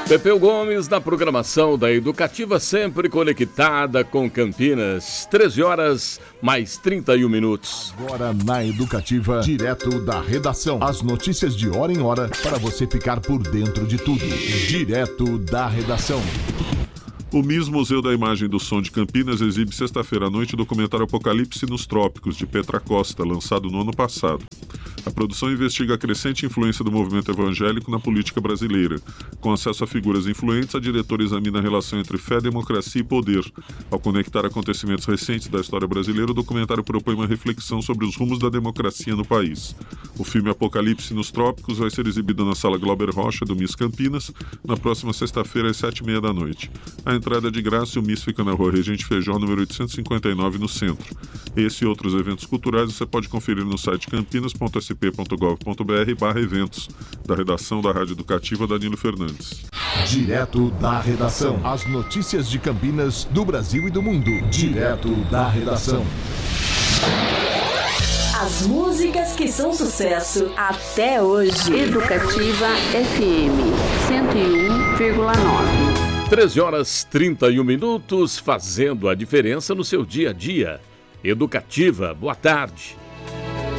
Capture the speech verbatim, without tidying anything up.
Pepeu Gomes na programação da Educativa, sempre conectada com Campinas. treze horas mais trinta e um minutos. Agora na Educativa, direto da redação. As notícias de hora em hora para você ficar por dentro de tudo. Direto da redação. O M I S Museu da Imagem do Som de Campinas exibe sexta-feira à noite o documentário Apocalipse nos Trópicos, de Petra Costa, lançado no ano passado. A produção investiga a crescente influência do movimento evangélico na política brasileira. Com acesso a figuras influentes, a diretora examina a relação entre fé, democracia e poder. Ao conectar acontecimentos recentes da história brasileira, o documentário propõe uma reflexão sobre os rumos da democracia no país. O filme Apocalipse nos Trópicos vai ser exibido na Sala Glauber Rocha, do M I S Campinas, na próxima sexta-feira, às sete e meia da noite. A entrada é de graça e o M I S fica na Rua Regente Feijó, número oitocentos e cinquenta e nove, no centro. Esse e outros eventos culturais você pode conferir no site campinas ponto s p ponto gov ponto b r barra eventos, da redação da Rádio Educativa Danilo Fernandes. Direto da redação. As notícias de Campinas, do Brasil e do mundo. Direto da redação. As músicas que são sucesso até hoje. Educativa F M cento e um vírgula nove. treze horas trinta e um minutos, fazendo a diferença no seu dia a dia. Educativa, boa tarde.